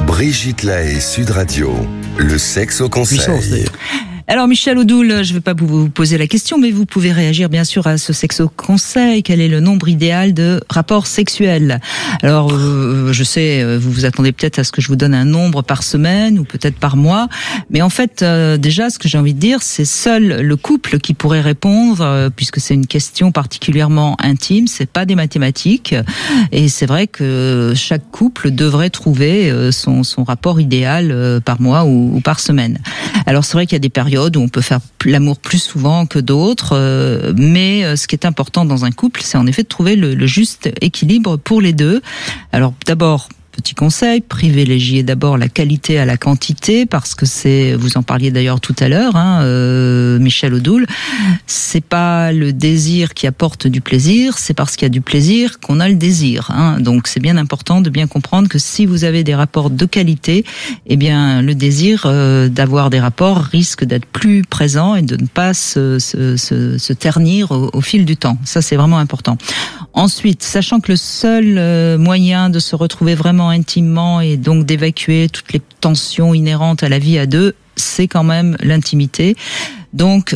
Brigitte Lahaie, Sud Radio, le sexe au conseil. Alors Michel Odoul, je ne vais pas vous poser la question, mais vous pouvez réagir bien sûr à ce sexo conseil. Quel est le nombre idéal de rapports sexuels? Alors je sais, vous vous attendez peut-être à ce que je vous donne un nombre par semaine ou peut-être par mois, mais en fait déjà ce que j'ai envie de dire, c'est seul le couple qui pourrait répondre, puisque c'est une question particulièrement intime, c'est pas des mathématiques, et c'est vrai que chaque couple devrait trouver son rapport idéal par mois ou par semaine. Alors c'est vrai qu'il y a des périodes où on peut faire l'amour plus souvent que d'autres, mais ce qui est important dans un couple, c'est en effet de trouver le juste équilibre pour les deux. Alors d'abord, petit conseil, privilégiez d'abord la qualité à la quantité, parce que c'est, vous en parliez d'ailleurs tout à l'heure, Michel Odoul, c'est pas le désir qui apporte du plaisir, c'est parce qu'il y a du plaisir qu'on a le désir. Donc c'est bien important de bien comprendre que si vous avez des rapports de qualité, eh bien le désir d'avoir des rapports risque d'être plus présent et de ne pas se ternir au fil du temps. Ça c'est vraiment important. Ensuite, sachant que le seul moyen de se retrouver vraiment intimement et donc d'évacuer toutes les tensions inhérentes à la vie à deux, c'est quand même l'intimité. Donc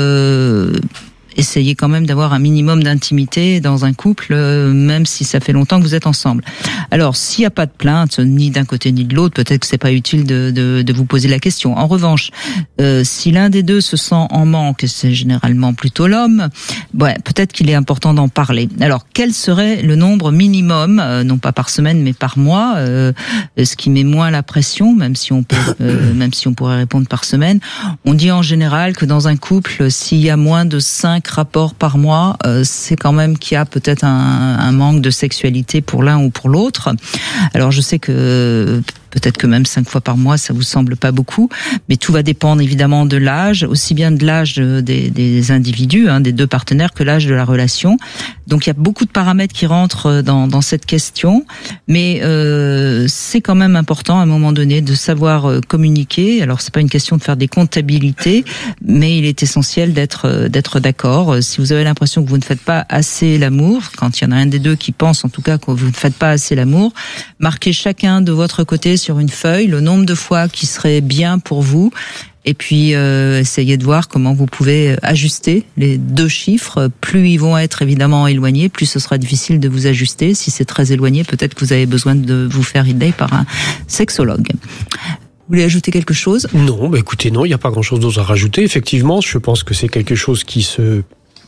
essayez quand même d'avoir un minimum d'intimité dans un couple, même si ça fait longtemps que vous êtes ensemble. Alors, s'il n'y a pas de plainte, ni d'un côté ni de l'autre, peut-être que c'est pas utile de vous poser la question. En revanche, si l'un des deux se sent en manque, et c'est généralement plutôt l'homme, peut-être qu'il est important d'en parler. Alors, quel serait le nombre minimum, non pas par semaine, mais par mois, ce qui met moins la pression, même si on pourrait répondre par semaine. On dit en général que dans un couple, s'il y a moins de 5 rapports par mois, c'est quand même qu'il y a peut-être un manque de sexualité pour l'un ou pour l'autre. Alors je sais que peut-être que même 5 fois par mois, ça vous semble pas beaucoup, mais tout va dépendre évidemment de l'âge, aussi bien de l'âge des individus, des deux partenaires, que l'âge de la relation. Donc il y a beaucoup de paramètres qui rentrent dans cette question, mais c'est quand même important à un moment donné de savoir communiquer. Alors c'est pas une question de faire des comptabilités, mais il est essentiel d'être d'accord. Si vous avez l'impression que vous ne faites pas assez l'amour, quand il y en a un des deux qui pense en tout cas que vous ne faites pas assez l'amour, marquez chacun de votre côté sur une feuille le nombre de fois qui serait bien pour vous, et puis essayez de voir comment vous pouvez ajuster les deux chiffres. Plus ils vont être évidemment éloignés, plus ce sera difficile de vous ajuster. Si c'est très éloigné, peut-être que vous avez besoin de vous faire aider par un sexologue. Vous voulez ajouter quelque chose ? Non, écoutez, non, il n'y a pas grand-chose d'autre à rajouter. Effectivement, je pense que c'est quelque chose qui se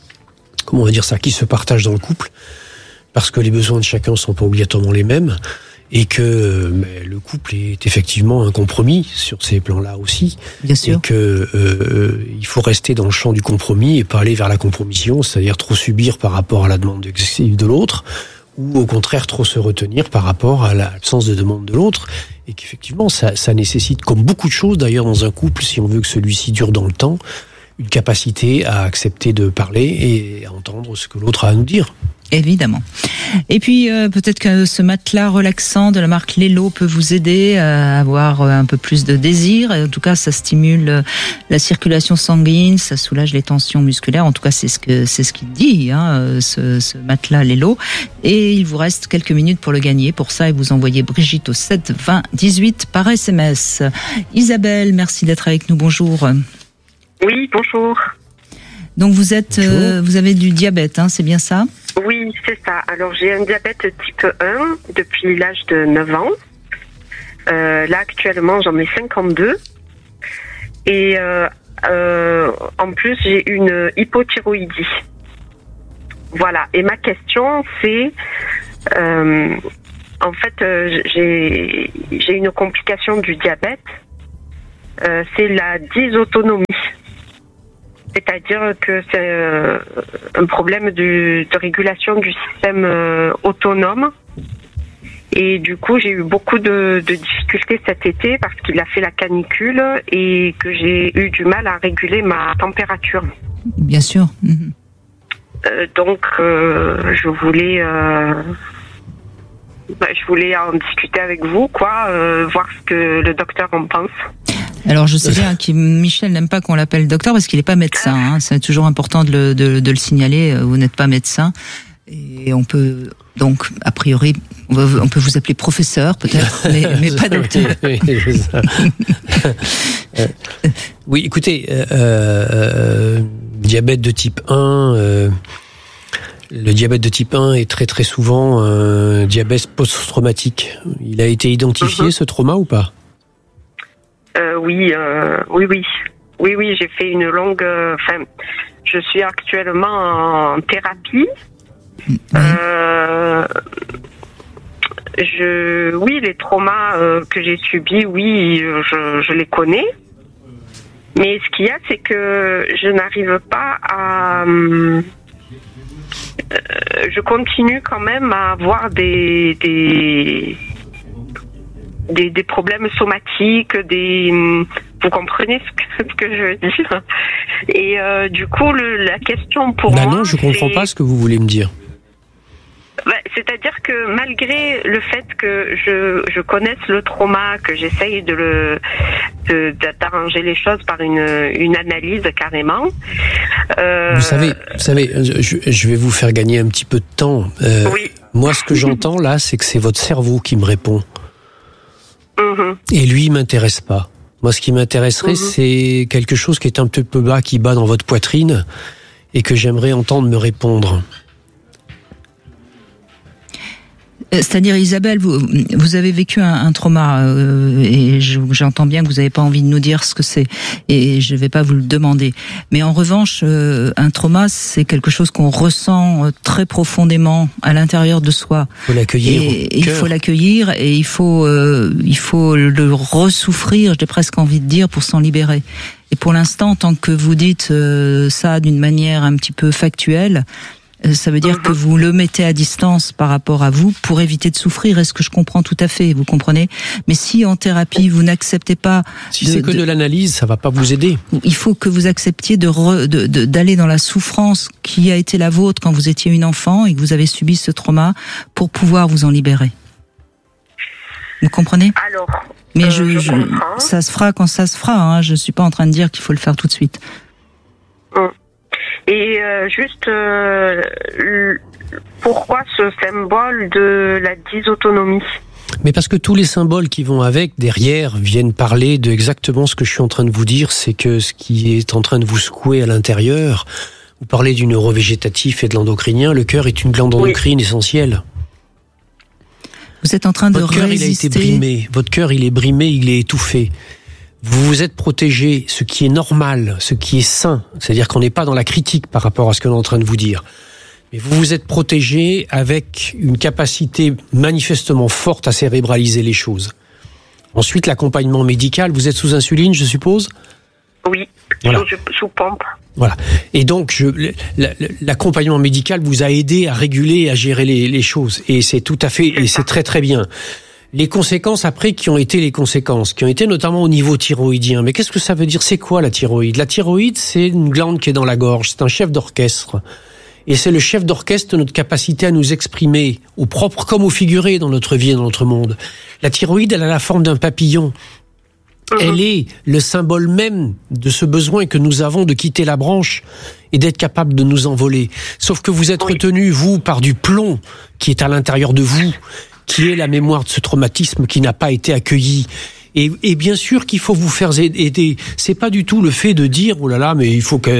partage dans le couple, parce que les besoins de chacun sont pas obligatoirement les mêmes. Et que le couple est effectivement un compromis sur ces plans-là aussi. Bien sûr. Et que il faut rester dans le champ du compromis et pas aller vers la compromission, c'est-à-dire trop subir par rapport à la demande excessive de l'autre, ou au contraire trop se retenir par rapport à l'absence de demande de l'autre. Et qu'effectivement, ça nécessite, comme beaucoup de choses d'ailleurs dans un couple, si on veut que celui-ci dure dans le temps, une capacité à accepter de parler et à entendre ce que l'autre a à nous dire. Évidemment. Et puis peut-être que ce matelas relaxant de la marque Lelo peut vous aider à avoir un peu plus de désir. En tout cas, ça stimule la circulation sanguine, ça soulage les tensions musculaires. En tout cas, c'est ce qu'il dit, ce matelas Lelo. Et il vous reste quelques minutes pour le gagner. Pour ça, vous envoyez Brigitte au 7 20 18 par SMS. Isabelle, merci d'être avec nous. Bonjour. Oui, bonjour. Donc vous avez du diabète, c'est bien ça ? Oui, c'est ça. Alors j'ai un diabète type 1 depuis l'âge de 9 ans. Là actuellement j'en ai 52. Et en plus j'ai une hypothyroïdie. Voilà. Et ma question c'est, en fait j'ai une complication du diabète. C'est la dysautonomie. C'est-à-dire que c'est un problème de régulation du système autonome. Et du coup, j'ai eu beaucoup de difficultés cet été parce qu'il a fait la canicule et que j'ai eu du mal à réguler ma température. Bien sûr. Donc, je voulais en discuter avec vous, voir ce que le docteur en pense. Alors je sais bien que Michel n'aime pas qu'on l'appelle docteur parce qu'il n'est pas médecin. C'est toujours important de le signaler. Vous n'êtes pas médecin. Et on peut donc, a priori, on peut vous appeler professeur peut-être, mais pas docteur. Oui, c'est ça. Oui, écoutez, diabète de type 1, le diabète de type 1 est très très souvent un diabète post-traumatique. Il a été identifié, ce trauma, ou pas ? Oui, j'ai fait une longue... je suis actuellement en thérapie. Les traumas que j'ai subis, je les connais. Mais ce qu'il y a, c'est que je n'arrive pas à... je continue quand même à avoir des problèmes somatiques, vous comprenez ce que je veux dire. Et du coup, la question pour moi... Non, je comprends pas ce que vous voulez me dire. C'est-à-dire que malgré le fait que je connaisse le trauma, que j'essaye d'arranger les choses par une analyse carrément. Vous savez, je vais vous faire gagner un petit peu de temps. Oui. Moi, ce que j'entends là, c'est que c'est votre cerveau qui me répond. Et lui, il m'intéresse pas. Moi, ce qui m'intéresserait, c'est quelque chose qui est un petit peu bas, qui bat dans votre poitrine, et que j'aimerais entendre me répondre. C'est-à-dire, Isabelle, vous avez vécu un trauma, et j'entends bien que vous n'avez pas envie de nous dire ce que c'est, et je ne vais pas vous le demander. Mais en revanche, un trauma, c'est quelque chose qu'on ressent très profondément à l'intérieur de soi. Il faut l'accueillir. Il faut l'accueillir, et il faut le ressouffrir, j'ai presque envie de dire, pour s'en libérer. Et pour l'instant, tant que vous dites ça d'une manière un petit peu factuelle, ça veut dire que vous le mettez à distance par rapport à vous pour éviter de souffrir. Est-ce que je comprends tout à fait, vous comprenez ? Mais si en thérapie vous n'acceptez pas... Si c'est que de l'analyse, ça va pas vous aider. Il faut que vous acceptiez d'aller dans la souffrance qui a été la vôtre quand vous étiez une enfant et que vous avez subi ce trauma pour pouvoir vous en libérer. Vous comprenez ? Alors, mais ça se fera quand ça se fera. Hein. Je suis pas en train de dire qu'il faut le faire tout de suite. Et juste, pourquoi ce symbole de la dysautonomie ? Mais parce que tous les symboles qui vont avec, derrière, viennent parler de exactement ce que je suis en train de vous dire, c'est que ce qui est en train de vous secouer à l'intérieur, vous parlez du neurovégétatif et de l'endocrinien, le cœur est une glande endocrine essentielle. Vous êtes en train de résister. Votre cœur, il a été brimé. Votre cœur, il est brimé, il est étouffé. Vous vous êtes protégé, ce qui est normal, ce qui est sain. C'est-à-dire qu'on n'est pas dans la critique par rapport à ce que l'on est en train de vous dire. Mais vous vous êtes protégé avec une capacité manifestement forte à cérébraliser les choses. Ensuite, l'accompagnement médical. Vous êtes sous insuline, je suppose ? Oui, voilà. Sous pompe. Voilà. Et donc, l'accompagnement médical vous a aidé à réguler, à gérer les choses. Et c'est tout à fait, et c'est très très bien. Les conséquences après qui ont été notamment au niveau thyroïdien. Mais qu'est-ce que ça veut dire ? C'est quoi la thyroïde ? La thyroïde, c'est une glande qui est dans la gorge. C'est un chef d'orchestre. Et c'est le chef d'orchestre de notre capacité à nous exprimer, au propre comme au figuré dans notre vie et dans notre monde. La thyroïde, elle a la forme d'un papillon. Elle est le symbole même de ce besoin que nous avons de quitter la branche et d'être capable de nous envoler. Sauf que vous êtes retenu, vous, par du plomb qui est à l'intérieur de vous, qui est la mémoire de ce traumatisme qui n'a pas été accueilli. Et bien sûr qu'il faut vous faire aider. C'est pas du tout le fait de dire oh là là, mais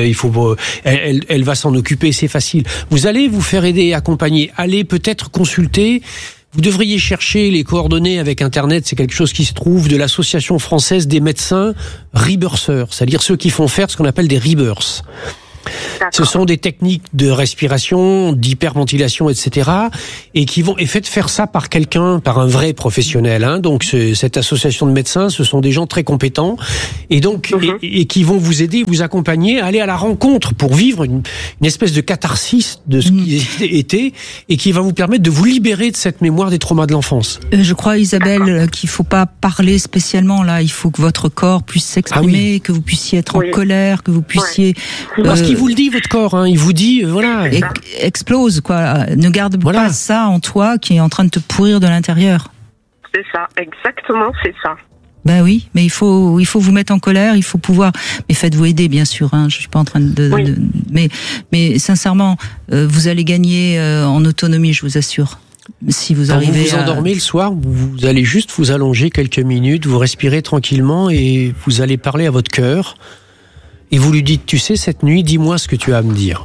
elle va s'en occuper, c'est facile. Vous allez vous faire aider et accompagner. Allez peut-être consulter. Vous devriez chercher les coordonnées avec Internet, c'est quelque chose qui se trouve, de l'Association française des médecins rebirtheurs, c'est-à-dire ceux qui font faire ce qu'on appelle des rebirths. Ce sont des techniques de respiration, d'hyperventilation, etc. et faites faire ça par quelqu'un, par un vrai professionnel. Hein. Donc cette association de médecins, ce sont des gens très compétents et donc et qui vont vous aider, vous accompagner, à aller à la rencontre pour vivre une espèce de catharsis de ce qui était et qui va vous permettre de vous libérer de cette mémoire des traumas de l'enfance. Je crois, Isabelle, qu'il faut pas parler spécialement là. Il faut que votre corps puisse s'exprimer, que vous puissiez être en colère, que vous puissiez. Parce qu'il vous le dit, votre corps, hein, il vous dit, voilà. Explose, quoi. Ne garde pas ça en toi qui est en train de te pourrir de l'intérieur. C'est ça, exactement, c'est ça. Ben oui, mais il faut vous mettre en colère, il faut pouvoir, mais faites-vous aider bien sûr. Hein, je suis pas en train de mais sincèrement, vous allez gagner en autonomie, je vous assure. Si vous arrivez vous vous endormez le soir, vous allez juste vous allonger quelques minutes, vous respirez tranquillement et vous allez parler à votre cœur et vous lui dites, tu sais, cette nuit, dis-moi ce que tu as à me dire.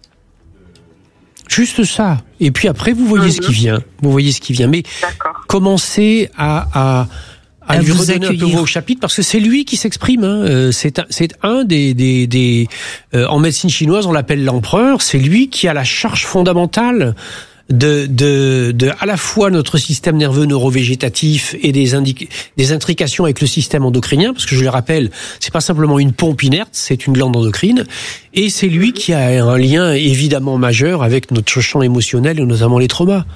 Juste ça. Et puis après, vous voyez ce qui vient. Vous voyez ce qui vient. Mais commencez à lui redonner un peu voix au chapitre, parce que c'est lui qui s'exprime. Hein. C'est un des en médecine chinoise, on l'appelle l'empereur. C'est lui qui a la charge fondamentale de à la fois notre système nerveux neurovégétatif et des intrications avec le système endocrinien, parce que je le rappelle, c'est pas simplement une pompe inerte, c'est une glande endocrine, et c'est lui qui a un lien évidemment majeur avec notre champ émotionnel et notamment les traumas.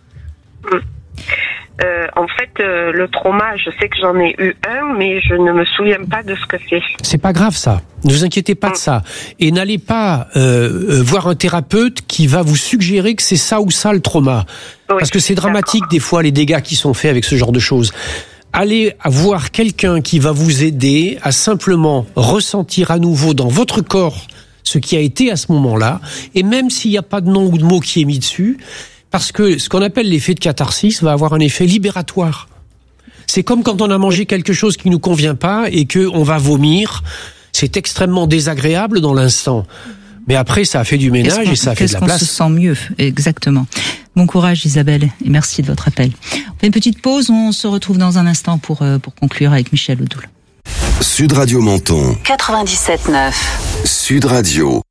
En fait, le trauma, je sais que j'en ai eu un, mais je ne me souviens pas de ce que c'est. C'est pas grave ça. Ne vous inquiétez pas de ça. Et n'allez pas voir un thérapeute qui va vous suggérer que c'est ça ou ça le trauma. Oui, parce que c'est dramatique des fois les dégâts qui sont faits avec ce genre de choses. Allez voir quelqu'un qui va vous aider à simplement ressentir à nouveau dans votre corps ce qui a été à ce moment-là. Et même s'il n'y a pas de nom ou de mot qui est mis dessus, parce que ce qu'on appelle l'effet de catharsis va avoir un effet libératoire. C'est comme quand on a mangé quelque chose qui nous convient pas et que on va vomir. C'est extrêmement désagréable dans l'instant. Mais après, ça a fait du ménage et ça a fait de la place. Qu'est-ce qu'on se sent mieux, exactement. Bon courage Isabelle et merci de votre appel. On fait une petite pause, on se retrouve dans un instant pour conclure avec Michel Odoul. Sud Radio Menton 97.9. Sud Radio.